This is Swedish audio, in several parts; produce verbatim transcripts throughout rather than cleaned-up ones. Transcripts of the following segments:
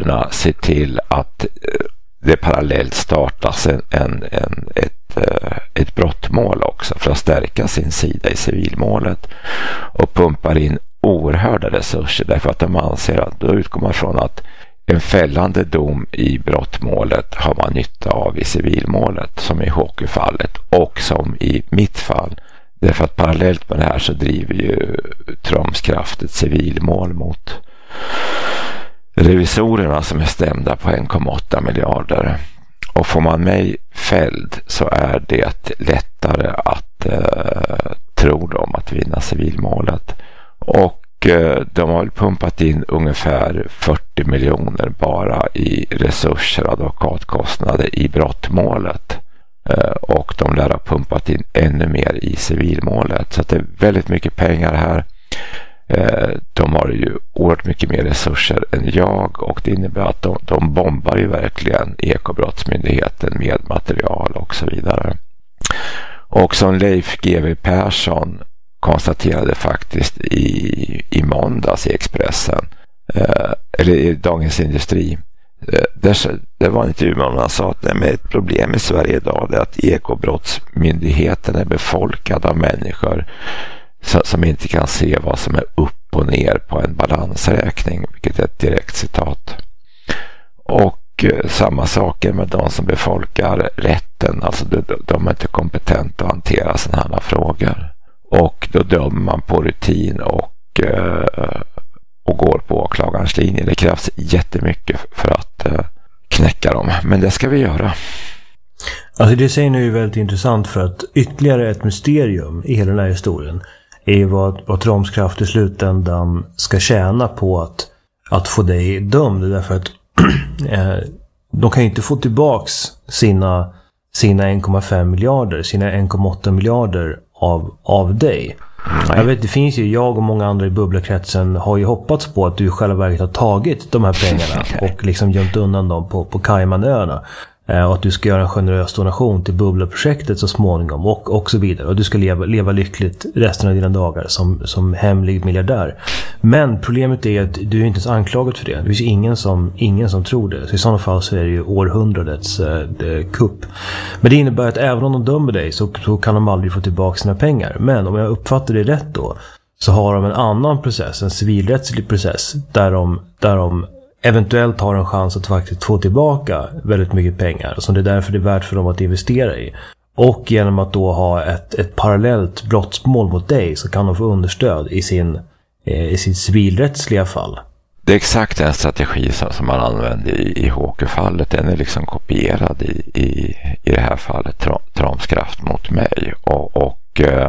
revisorerna se till att det parallellt startas en, en, en, ett, ett brottmål också för att stärka sin sida i civilmålet, och pumpar in oerhörda resurser därför att de anser att då utgår man från att en fällande dom i brottmålet har man nytta av i civilmålet, som i Håkö-fallet och som i mitt fall. Därför att parallellt med det här så driver ju Tromskraft ett civilmål mot revisorerna som är stämda på en komma åtta miljarder. Och får man mig fälld så är det lättare att eh, tro dem att vinna civilmålet. Och eh, de har väl pumpat in ungefär fyrtio miljoner bara i resurser och advokatkostnader i brottmålet. Eh, och de lär ha pumpat in ännu mer i civilmålet. Så att det är väldigt mycket pengar här. De har ju oerhört mycket mer resurser än jag, och det innebär att de, de bombar ju verkligen Ekobrottsmyndigheten med material och så vidare. Och som Leif G W Persson konstaterade faktiskt i, i måndags i Expressen, eh, eller i Dagens Industri, eh, där, det var en intervju med han sa att det är ett problem i Sverige idag är att Ekobrottsmyndigheten är befolkad av människor som inte kan se vad som är upp och ner på en balansräkning, vilket är ett direkt citat. Och eh, samma saker med de som befolkar rätten, alltså de, de är inte kompetenta att hantera sådana här frågor. Och då dömer man på rutin och, eh, och går på åklagarens linje. Det krävs jättemycket för att eh, knäcka dem, men det ska vi göra. Alltså det säger nu är väldigt intressant, för att ytterligare ett mysterium i hela den här historien är ju vad, vad Tromskraft i slutändan ska tjäna på att, att få dig dömd. Därför att eh, de kan ju inte få tillbaks sina, sina en komma fem miljarder, sina en komma åtta miljarder av, av dig. Nej. Jag vet, det finns ju, jag och många andra i bubblakretsen har ju hoppats på att du själva verket har tagit de här pengarna och liksom gömt undan dem på, på Caymanöarna. Och att du ska göra en generös donation till Bubbla-projektet så småningom och, och så vidare. Och du ska leva, leva lyckligt resten av dina dagar som, som hemlig miljardär. Men problemet är att du är inte ens anklagad för det. Det finns ingen som, ingen som tror det. Så i sådana fall så är det ju århundradets eh, kupp. Men det innebär att även om de dömer dig så, så kan de aldrig få tillbaka sina pengar. Men om jag uppfattar det rätt då, så har de en annan process, en civilrättslig process, där de, där de eventuellt har en chans att faktiskt få tillbaka väldigt mycket pengar, som det är därför det är värt för dem att investera i. Och genom att då ha ett, ett parallellt brottsmål mot dig så kan de få understöd i sin, eh, i sin civilrättsliga fall. Det är exakt den strategi som, som man använde i, i Håkö-fallet. Den är liksom kopierad i, i, i det här fallet, Tromskraft mot mig. Och, och eh,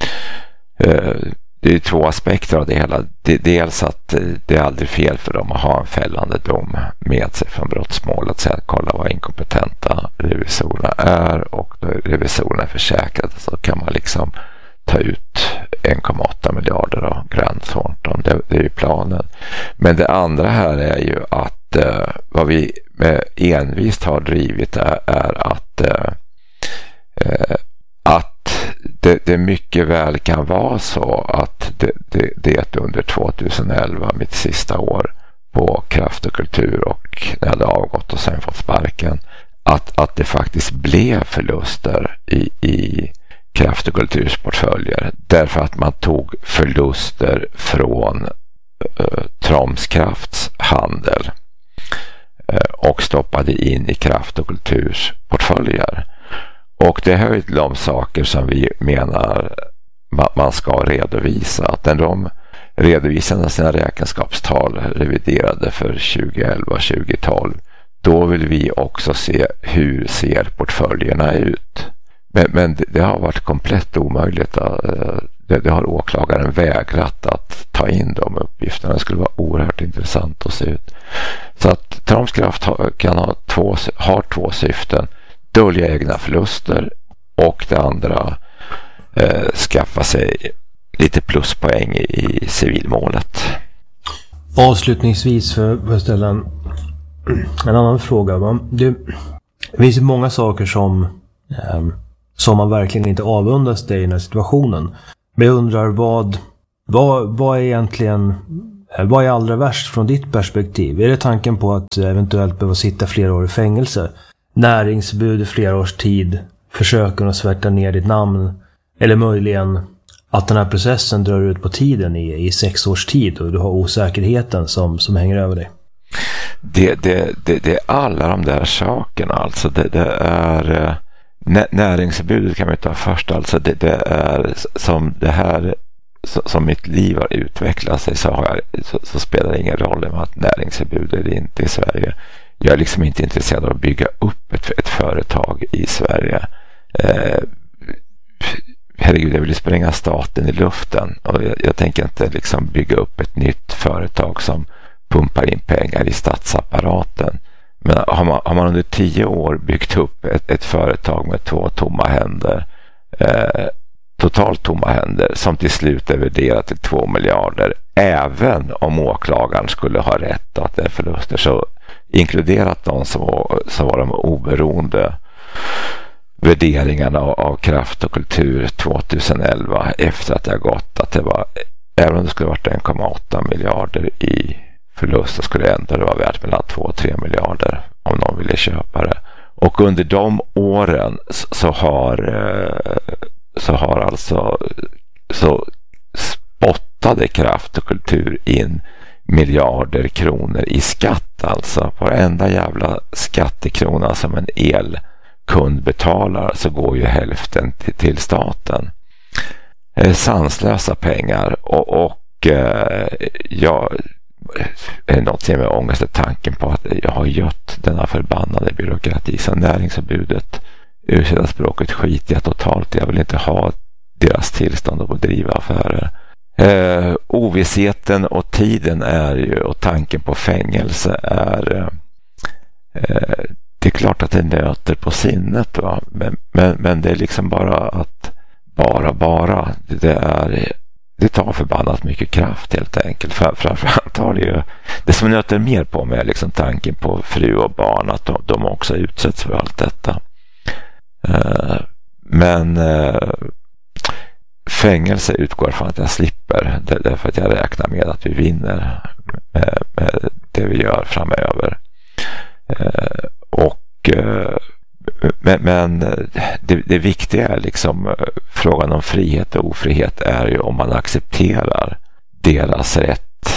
eh, det är två aspekter av det hela. Dels att det är aldrig fel för dem att ha en fällande dom med sig från brottsmålet. Så att kolla vad inkompetenta revisorerna är, och då revisorerna är försäkrade så kan man liksom ta ut en komma åtta miljarder av Grant Thornton. Det, det är ju planen. Men det andra här är ju att eh, vad vi med envist har drivit är, är att eh, eh, att Det, det mycket väl kan vara så att det, det, det under tjugoelva, mitt sista år på Kraft och Kultur, och när jag hade avgått och sen fått sparken, att, att det faktiskt blev förluster i, i Kraft och Kulturs portföljer, därför att man tog förluster från uh, Tromskrafts handel uh, och stoppade in i Kraft och Kulturs portföljer. Och det är ju de saker som vi menar att man ska redovisa. Att när de redovisade sina räkenskapstal reviderade för tjugoelva tjugotolv, då vill vi också se hur ser portföljerna ut. Men, men det, det har varit komplett omöjligt. Det, det har åklagaren vägrat att ta in de uppgifterna. Det skulle vara oerhört intressant att se ut. Så att Tromskraft kan ha två, har två syften. Dölja egna förluster, och det andra eh, skaffa sig lite pluspoäng i, i civilmålet. Avslutningsvis för att ställa en, en annan fråga. Va? Det, det finns ju många saker som, eh, som man verkligen inte avundas dig i den här situationen. Men jag undrar vad, vad, vad är egentligen vad är allra värst från ditt perspektiv? Är det tanken på att eventuellt behöva sitta flera år i fängelse? Näringsförbud i flera års tid? Försöken att svärta ner ditt namn? Eller möjligen att den här processen drar ut på tiden i, i sex års tid och du har osäkerheten som, som hänger över dig? Det, det, det, det är alla de där sakerna. Alltså det, det är nä, näringsförbudet kan vi ta först. Alltså det, det är som det här som mitt liv har utvecklat sig, så, har jag, så, så spelar det ingen roll om att näringsförbud eller inte i Sverige. Jag är liksom inte intresserad av att bygga upp ett, ett företag i Sverige. Eh, herregud, jag vill spränga staten i luften, och jag, jag tänker inte liksom bygga upp ett nytt företag som pumpar in pengar i statsapparaten. Men har man, har man under tio år byggt upp ett, ett företag med två tomma händer, eh, totalt tomma händer, som till slut är värderat till två miljarder, även om åklagaren skulle ha rätt att det är förluster, så inkluderat de som var, som var de oberoende värderingarna av, av kraft och kultur tjugoelva, efter att det har gått, att det var, även om det skulle varit en komma åtta miljarder i förlust, så skulle det ändå vara värt mellan två och tre miljarder om någon ville köpa det. Och under de åren så har så har alltså så spottade kraft och kultur in miljarder kronor i skatt, alltså på varenda jävla skattekrona som en elkund betalar, så går ju hälften till, till staten. Eh, sanslösa pengar, och, och eh, jag är något som med ångest är tanken på att jag har gött denna förbannade byråkrati, som näringsförbudet, ursäkta språket, skit jag totalt. Jag vill inte ha deras tillstånd att driva affärer. Eh, ovissheten och tiden är ju, och tanken på fängelse är eh, det är klart att det nöter på sinnet, va? Men, men, men det är liksom bara att bara, bara det är det tar förbannat mycket kraft helt enkelt. För, framförallt har det ju, det som nöter mer på mig är liksom tanken på fru och barn, att de, de också utsätts för allt detta. Uh, men uh, fängelse utgår från att jag slipper, det, därför att jag räknar med att vi vinner med, med det vi gör framöver. Uh, och uh, men, men det, det viktiga är liksom uh, frågan om frihet och ofrihet är ju om man accepterar deras rätt,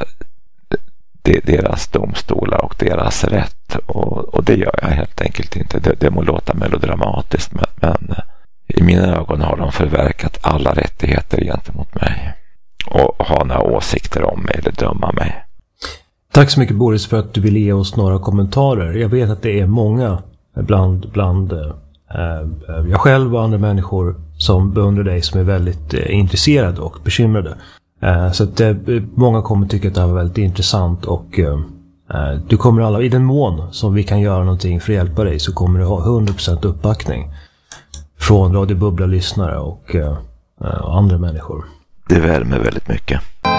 de, deras domstolar och deras rätt, och, och det gör jag helt enkelt inte. Det, det må låta melodramatiskt, men, men i mina ögon har de förverkat alla rättigheter gentemot mig och har några åsikter om mig eller döma mig. Tack så mycket, Boris, för att du ville ge oss några kommentarer. Jag vet att det är många bland, bland eh, jag själv och andra människor som beundrar dig, som är väldigt eh, intresserade och bekymrade. Eh, så att eh, många kommer tycka att det här var väldigt intressant, och eh, du kommer alla, i den mån som vi kan göra någonting för att hjälpa dig, så kommer du ha hundra procent uppbackning från Radio Bubbla-lyssnare och, eh, och andra människor. Det värmer väldigt mycket.